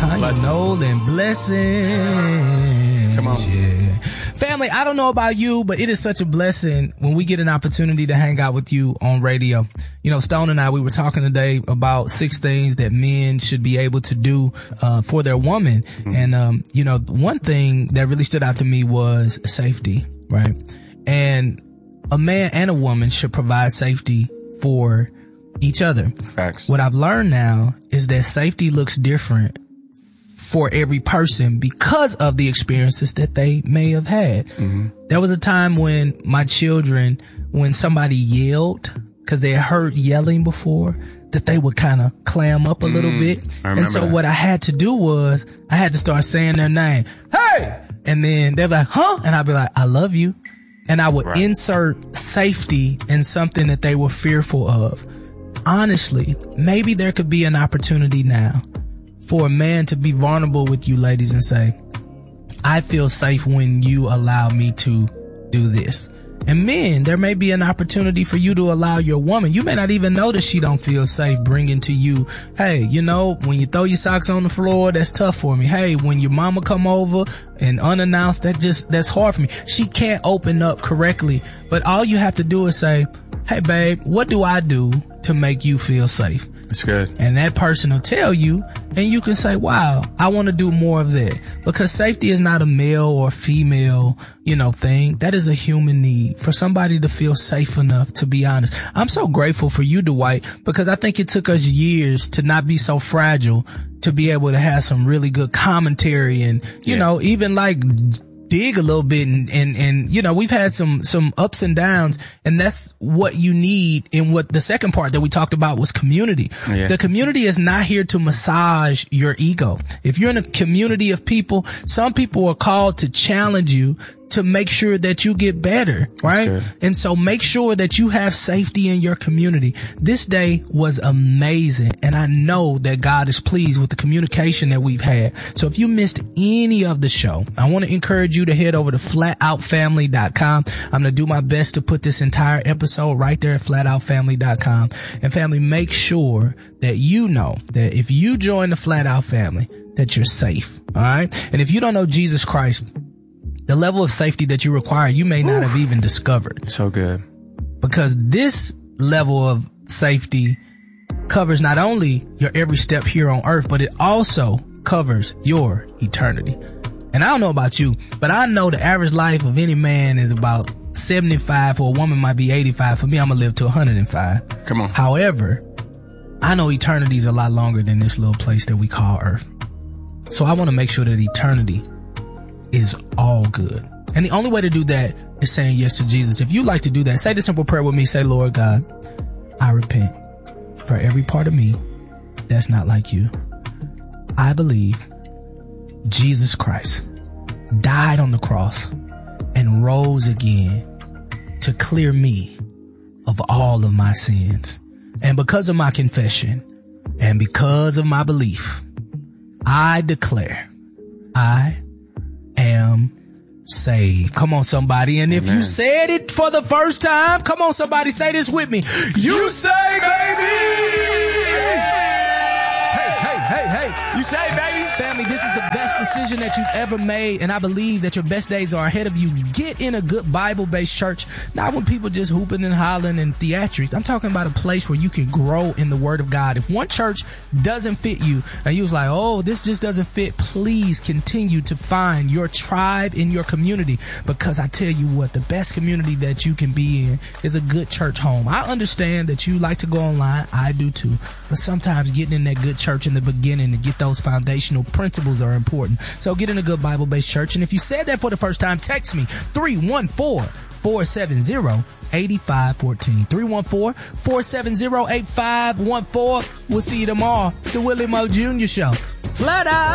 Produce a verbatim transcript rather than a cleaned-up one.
Tanya Blessings. Nolan, blessings. Come on. Yeah. Family, I don't know about you, but it is such a blessing when we get an opportunity to hang out with you on radio. You know, Stone and I, we were talking today about six things that men should be able to do uh for their woman. Mm-hmm. And, um, you know, one thing that really stood out to me was safety, right? And a man and a woman should provide safety for each other. Facts. What I've learned now is that safety looks different for every person because of the experiences that they may have had. Mm-hmm. There was a time when my children, when somebody yelled because they had heard yelling before, that they would kind of clam up a mm, little bit. And so that. What I had to do was I had to start saying their name. Hey! And then they're like, huh? And I'd be like, I love you. And I would right. insert safety in something that they were fearful of. Honestly, maybe there could be an opportunity now for a man to be vulnerable with you ladies and say, I feel safe when you allow me to do this. And men, there may be an opportunity for you to allow your woman, you may not even know that she don't feel safe bringing to you, hey, you know, when you throw your socks on the floor, that's tough for me. Hey, when your mama come over and unannounced, that just, that's hard for me. She can't open up correctly, but all you have to do is say, hey babe, what do I do to make you feel safe? That's good. And that person will tell you, and you can say, wow, I want to do more of that. Because safety is not a male or female, you know, thing. That is a human need for somebody to feel safe enough to be honest. I'm so grateful for you, Dwight, because I think it took us years to not be so fragile to be able to have some really good commentary and, you yeah. know, even like dig a little bit and, and, and, you know, we've had some, some ups and downs, and that's what you need in what the second part that we talked about was community. Yeah. The community is not here to massage your ego. If you're in a community of people, some people are called to challenge you to make sure that you get better, right? And so make sure that you have safety in your community. This day was amazing, and I know that God is pleased with the communication that we've had. So if you missed any of the show, I want to encourage you to head over to flat out family dot com. I'm going to do my best to put this entire episode right there at flat out family dot com. And family, make sure that you know that if you join the Flat Out family, that you're safe, all right? And if you don't know Jesus Christ, the level of safety that you require, you may not Oof. have even discovered. So good. Because this level of safety covers not only your every step here on earth, but it also covers your eternity. And I don't know about you, but I know the average life of any man is about seventy-five. For a woman might be eighty-five. For me, I'm going to live to one hundred five. Come on. However, I know eternity is a lot longer than this little place that we call earth. So I want to make sure that eternity is all good. And the only way to do that is saying yes to Jesus. If you like to do that, say the simple prayer with me. Say, Lord God, I repent for every part of me that's not like you. I believe Jesus Christ died on the cross and rose again to clear me of all of my sins. And because of my confession and because of my belief, I declare I am saved. Come on, somebody. And Amen. If you said it for the first time, come on, somebody, say this with me. You say, baby! Hey, hey, hey, hey. You say, baby. Family, this is the best decision that you've ever made, and I believe that your best days are ahead of you. Get in a good Bible-based church, not when people just hooping and hollering and theatrics. I'm talking about a place where you can grow in the Word of God. If one church doesn't fit you, and you was like, oh, this just doesn't fit, please continue to find your tribe in your community, because I tell you what, the best community that you can be in is a good church home. I understand that you like to go online. I do too. But sometimes getting in that good church in the beginning to get those foundational principles are important. So get in a good Bible-based church. And if you said that for the first time, text me three one four, four seven zero, eight five one four. three one four, four seven zero, eight five one four. We'll see you tomorrow. It's the Willie Moe Junior Show. Flat out.